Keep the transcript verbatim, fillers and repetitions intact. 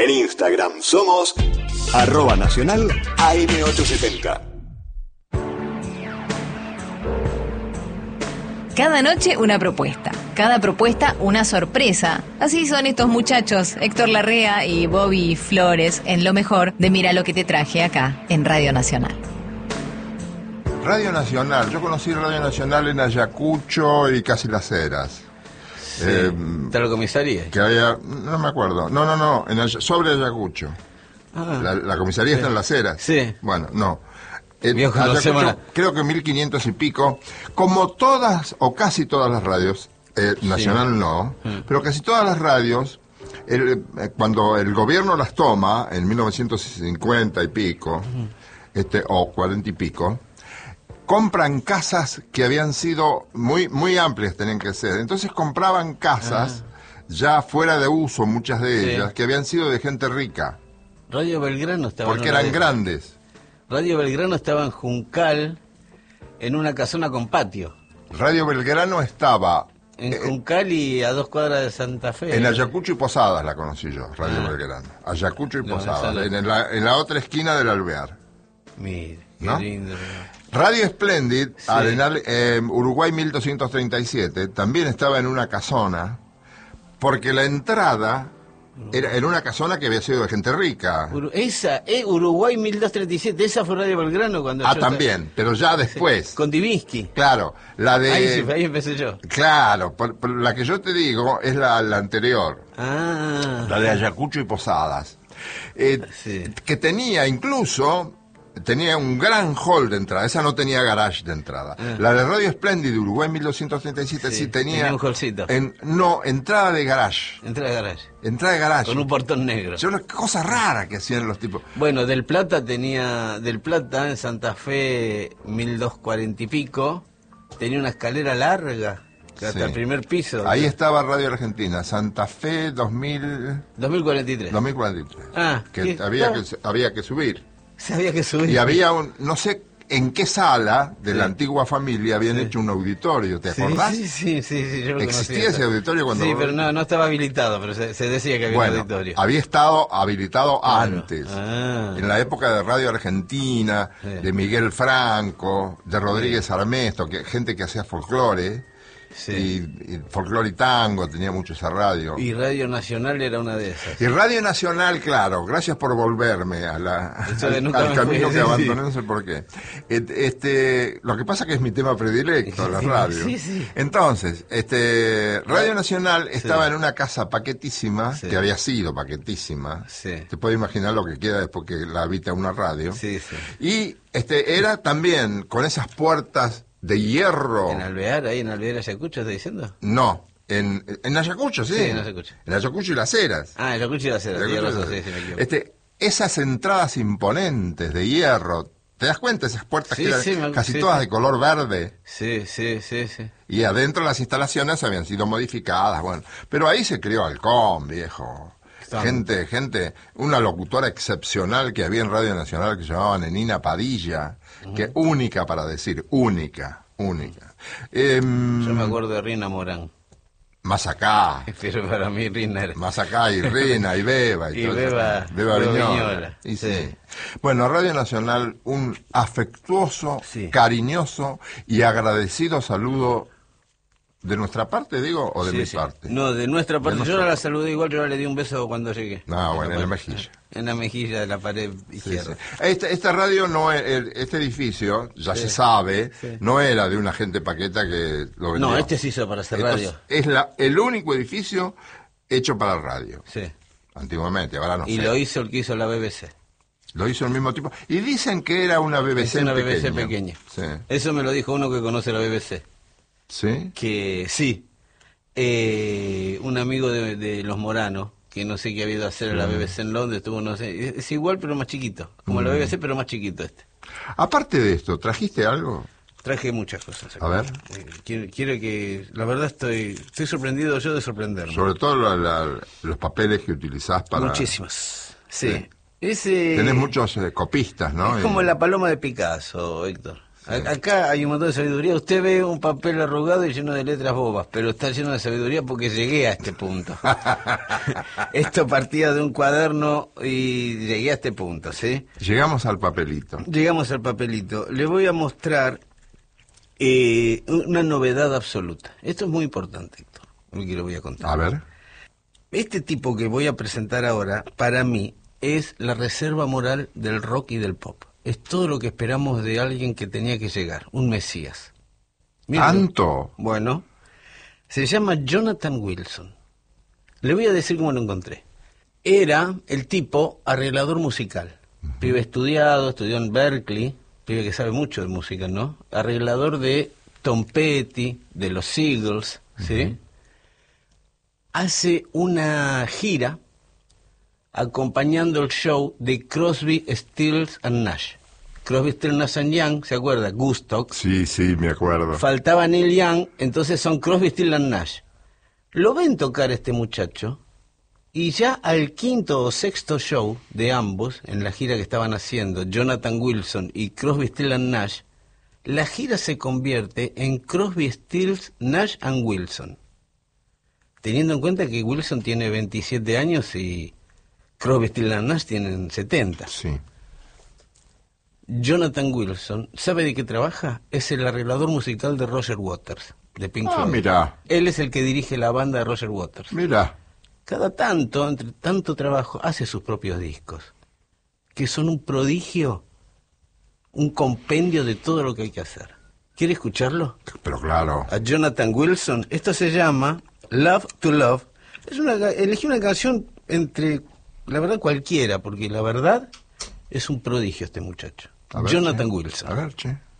En Instagram somos arroba nacional A M ochocientos setenta. Cada noche una propuesta, cada propuesta una sorpresa. Así son estos muchachos, Héctor Larrea y Bobby Flores, en lo mejor de Mira lo que te traje acá, en Radio Nacional. Radio Nacional, yo conocí Radio Nacional en Ayacucho y Casi Las Heras. Sí. Eh, ¿Está la comisaría? Que había, no me acuerdo, no, no, no, en Ay- sobre Ayacucho. Ah, La, la comisaría sí. está en Las Heras. Sí. Bueno, no. En Viejo, no sé, Ayacucho, bueno. creo que mil quinientos y pico, como todas o casi todas las radios, eh, Nacional no, Mm. pero casi todas las radios, el- eh, cuando el gobierno las toma, en mil novecientos cincuenta y pico, este, o cuarenta y pico, compran casas que habían sido muy muy amplias, tenían que ser. Entonces compraban casas ya fuera de uso, muchas de Sí. ellas, que habían sido de gente rica, Radio Belgrano estaba porque en una eran de- grandes. Radio Belgrano estaba en Juncal, en una casona con patio. Radio Belgrano estaba En eh, Juncal y a dos cuadras de Santa Fe. en Ayacucho y Posadas, la conocí yo, Radio Ah. Belgrano. Ayacucho y No, Posadas, esa no. en la, en la otra esquina del Alvear. Mire, qué ¿No? lindo. Radio Splendid, Sí. Arenal, eh, Uruguay mil doscientos treinta y siete, también estaba en una casona, porque la entrada era en una casona que había sido de gente rica. Uru- esa, eh, Uruguay mil doscientos treinta y siete, esa fue Radio Belgrano cuando Ah, yo también, pero ya después. Con Divinsky. Claro, la de... Ahí, sí, ahí empecé yo. Claro, por- por la que yo te digo es la, la anterior, Ah, la de Ayacucho y Posadas, eh, Sí. que tenía incluso, tenía un gran hall de entrada, esa no tenía garage de entrada. Ah. La de Radio Splendid de Uruguay mil doscientos treinta y siete sí, Sí, tenía... tenía un hallcito. En, no, entrada de garage, entré al garage. entrada de garage. Con un portón negro. Yo, qué cosa rara que hacían los tipos. Bueno, Del Plata tenía, Del Plata en Santa Fe mil doscientos cuarenta y pico, tenía una escalera larga, que hasta Sí. el primer piso. Ahí estaba Radio Argentina, Santa Fe dos mil, dos mil cuarenta y tres. dos mil cuarenta y tres. Ah, que ¿qué? había, Ah. que había que subir. Sabía que subir. Y había un, no sé en qué sala de Sí. la antigua familia habían Sí. hecho un auditorio, ¿te Sí, acordás? Sí, sí, sí, sí, yo lo ¿Existía conocía. ese auditorio cuando Sí, vos- pero no, no estaba habilitado, pero se, se decía que había un Bueno, auditorio. había estado habilitado Claro. antes, Ah. en la época de Radio Argentina, Sí. de Miguel Franco, de Rodríguez Armesto, que gente que hacía folclore, Sí. y, y folclore y tango, tenía mucho esa radio. Y Radio Nacional era una de esas. Y Radio Nacional, claro, gracias por volverme a la, Eso de al, nunca al me camino fui, que sí, abandoné, sí. no sé por qué. Et- Este, lo que pasa que es mi tema predilecto, la Sí, radio. sí, sí. Entonces, este, Radio Nacional estaba Sí. en una casa paquetísima, Sí. que había sido paquetísima. Sí. Te puedes imaginar lo que queda después que la habita una radio. Sí, sí. Y este, era también con esas puertas de hierro. En Alvear, ahí en Alvear, Ayacucho, ¿estás diciendo? No, en, en Ayacucho, sí. Sí, en Ayacucho. En Ayacucho y Las Heras. Ah, Ayacucho y la Cera, Ayacucho tienes y razón, Las sí, sí, me Heras. equivoco. Este, esas entradas imponentes de hierro, ¿te das cuenta? Esas puertas Sí, que eran sí, me- casi sí, todas sí. de color verde. Sí, sí, sí, sí. Y adentro las instalaciones habían sido modificadas, bueno. Pero ahí se crió Halcón, viejo. Está. Gente, gente, una locutora excepcional que había en Radio Nacional que se llamaba Nenina Padilla, que única para decir, única, única. Em, Yo me acuerdo de Rina Morán. Más acá, Pero para mí Rina era... más acá, y Rina, y Beba, y, Y todo Beba- eso. Beba Beba Viñola. Viñola, Y sí. sí. Bueno, Radio Nacional, un afectuoso, Sí. cariñoso y agradecido saludo de nuestra parte, digo, o de Sí, mi sí. parte. No, de nuestra parte. nuestra yo ahora la parte. saludé igual, yo ahora le di un beso cuando llegué. No, bueno, en la pared. mejilla. En la mejilla de la pared Sí, izquierda. sí. Esta, esta radio no es, el- este edificio, ya Sí. se sabe, Sí. no era de una gente paqueta que lo vendió. No, este se hizo para hacer Entonces, radio. es la, el único edificio hecho para radio. Sí. Antiguamente, ahora no Y sé. lo hizo el que hizo la B B C. Lo hizo el mismo tipo. Y dicen que era una B B C Es una B pequeña. B C pequeña. Sí. Eso me lo dijo uno que conoce la B B C. ¿Sí? Que sí, eh, un amigo de, de los Moranos, que no sé qué ha habido a hacer en la B B C en Londres, tuvo, no sé, es igual pero más chiquito, como la B B C pero más chiquito este. Aparte de esto, ¿trajiste algo? Traje muchas cosas acá. A ver. Eh, quiero, quiero que, la verdad estoy, estoy sorprendido yo de sorprenderme. Sobre todo la- la- los papeles que utilizás para... Muchísimas. Sí. Sí. Ese, Tenés muchos eh, copistas, ¿no? Es como Y- la paloma de Picasso, Héctor. A- Acá hay un montón de sabiduría. Usted ve un papel arrugado y lleno de letras bobas, pero está lleno de sabiduría porque llegué a este punto. Esto partía de un cuaderno y llegué a este punto, ¿sí? Llegamos al papelito. Llegamos al papelito. Le voy a mostrar eh, una novedad absoluta. Esto es muy importante, Héctor, lo que le voy a contar. A ver. Este tipo que voy a presentar ahora, para mí, es la reserva moral del rock y del pop. Es todo lo que esperamos de alguien que tenía que llegar, un mesías. Mira, ¿Tanto? bueno, se llama Jonathan Wilson. Le voy a decir cómo lo encontré. Era el tipo arreglador musical. Uh-huh. Pibe estudiado, estudió en Berkeley, pibe que sabe mucho de música, ¿no? Arreglador de Tom Petty, de los Eagles, ¿sí? Uh-huh. Hace una gira acompañando el show de Crosby, Stills and Nash. Crosby, Stills, Nash and Young, ¿se acuerda? Gustock. Sí, sí, me acuerdo. Faltaba Neil Young, entonces son Crosby, Stills and Nash. Lo ven tocar este muchacho y ya al quinto o sexto show de ambos, en la gira que estaban haciendo, Jonathan Wilson y Crosby, Stills and Nash, la gira se convierte en Crosby, Stills, Nash and Wilson. Teniendo en cuenta que Wilson tiene veintisiete años y Crosby, Stills and Nash tienen setenta. Sí. Jonathan Wilson, ¿sabe de qué trabaja? Es el arreglador musical de Roger Waters, de Pink Ah, Floyd. mira. Él es el que dirige la banda de Roger Waters. Mira. Cada tanto, entre tanto trabajo, hace sus propios discos, que son un prodigio, un compendio de todo lo que hay que hacer. ¿Quiere escucharlo? Pero claro. A Jonathan Wilson. Esto se llama Love to Love. Es una, elegí una canción entre, la verdad, cualquiera, porque la verdad es un prodigio este muchacho. A ver, Jonathan che. Wilson. A ver, che.